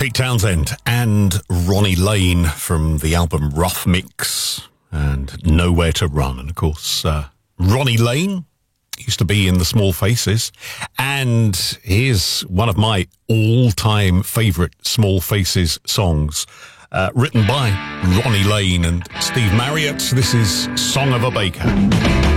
Pete Townsend and Ronnie Lane from the album Rough Mix and Nowhere to Run. And of course, Ronnie Lane used to be in the Small Faces, and here's one of my all-time favourite Small Faces songs, written by Ronnie Lane and Steve Marriott. This is Song of a Baker.